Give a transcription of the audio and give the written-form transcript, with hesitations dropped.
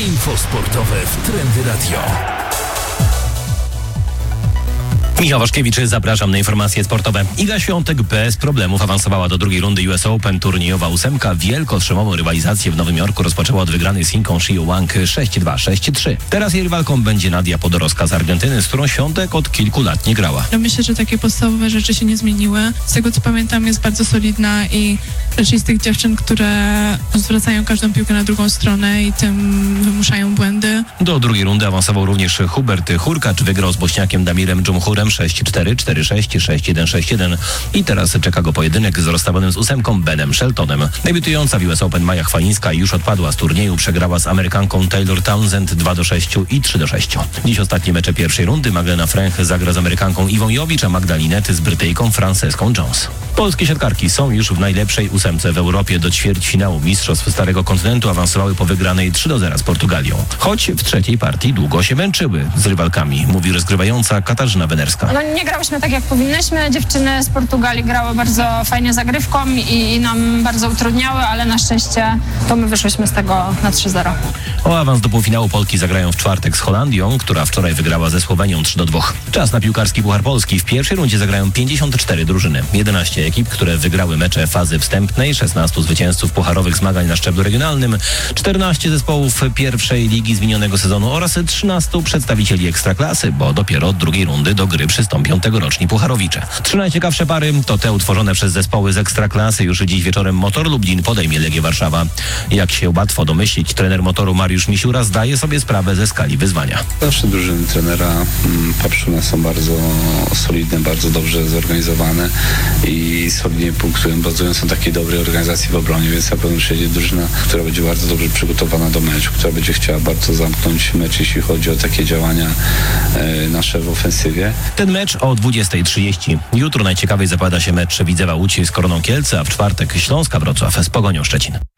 Info sportowe w Trendy Radio. Michał Waszkiewicz, zapraszam na informacje sportowe. Iga Świątek bez problemów awansowała do drugiej rundy US Open. Turniejowa ósemka wielkoszlemową rywalizację w Nowym Jorku rozpoczęła od wygranej z Chinką Xiu Wang 6-2, 6-3. Teraz jej rywalką będzie Nadia Podoroska z Argentyny, z którą Świątek od kilku lat nie grała. Myślę, że takie podstawowe rzeczy się nie zmieniły. Z tego co pamiętam, jest bardzo solidna i raczej z tych dziewczyn, które zwracają każdą piłkę na drugą stronę i tym wymuszają błędy. Do drugiej rundy awansował również Hubert Hurkacz. Wygrał z Bośniakiem Damirem Dżumhurem 6-4, 4-6, 6-1, 6-1 i teraz czeka go pojedynek z rozstawionym z ósemką Benem Sheltonem. Debiutująca w US Open Maja Chwalińska już odpadła z turnieju, przegrała z Amerykanką Taylor Townsend 2-6 i 3-6. Dziś ostatnie mecze pierwszej rundy. Magdalena Fręch zagra z Amerykanką Iwą Jowicz, a Magdalinety z Brytyjką Franceską Jones. Polskie siatkarki są już w najlepszej ósemce w Europie. Do ćwierćfinału Mistrzostw Starego Kontynentu awansowały po wygranej 3-0 z Portugalią. Choć w trzeciej partii długo się męczyły z rywalkami, mówi rozgrywająca Katarzyna Wenerska. Nie grałyśmy tak jak powinnyśmy. Dziewczyny z Portugalii grały bardzo fajnie zagrywką i nam bardzo utrudniały, ale na szczęście to my wyszłyśmy z tego na 3-0. O awans do półfinału Polki zagrają w czwartek z Holandią, która wczoraj wygrała ze Słowenią 3-2. Czas na piłkarski Puchar Polski. W pierwszej rundzie zagrają 54 drużyny. 11 ekip, które wygrały mecze fazy wstępnej, 16 zwycięzców pucharowych zmagań na szczeblu regionalnym, 14 zespołów pierwszej ligi z minionego sezonu oraz 13 przedstawicieli Ekstraklasy, bo dopiero od drugiej rundy do gry przystąpią tegoroczni pucharowicze. 3 najciekawsze pary to te utworzone przez zespoły z Ekstraklasy. Już dziś wieczorem Motor Lublin podejmie Legię Warszawa. Jak się łatwo domyślić, trener Motoru Mariusz Misiura zdaje sobie sprawę ze skali wyzwania. Zawsze drużyny trenera Papszuna są bardzo solidne, bardzo dobrze zorganizowane i solidnie punktują, bazując na takiej dobrej organizacji w obronie, więc na pewno przyjedzie drużyna, która będzie bardzo dobrze przygotowana do meczu, która będzie chciała bardzo zamknąć mecz, jeśli chodzi o takie działania nasze w ofensywie. Ten mecz o 20:30. Jutro najciekawiej zapowiada się mecz Widzewa Łódź z Koroną Kielce, a w czwartek Śląska Wrocław z Pogonią Szczecin.